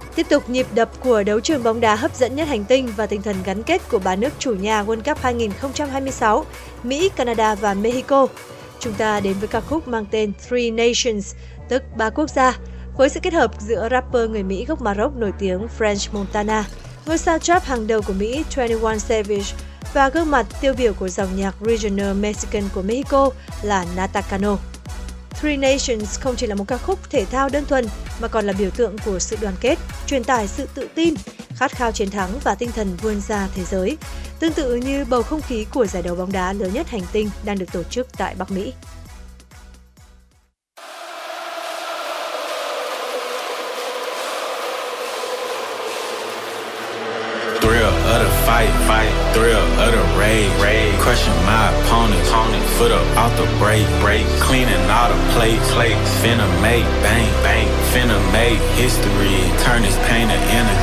Tiếp tục nhịp đập của đấu trường bóng đá hấp dẫn nhất hành tinh và tinh thần gắn kết của ba nước chủ nhà World Cup 2026, Mỹ, Canada và Mexico. Chúng ta đến với ca khúc mang tên Three Nations, tức ba quốc gia, với sự kết hợp giữa rapper người Mỹ gốc Maroc nổi tiếng French Montana, ngôi sao trap hàng đầu của Mỹ 21 Savage và gương mặt tiêu biểu của dòng nhạc Regional Mexican của Mexico là Nata Cano. Three Nations không chỉ là một ca khúc thể thao đơn thuần mà còn là biểu tượng của sự đoàn kết, truyền tải sự tự tin, khát khao chiến thắng và tinh thần vươn ra thế giới, tương tự như bầu không khí của giải đấu bóng đá lớn nhất hành tinh đang được tổ chức tại Bắc Mỹ. Thrill of the raid, crushing my opponents, foot up off the break, cleaning all the plates, finna make bang, finna make history, turn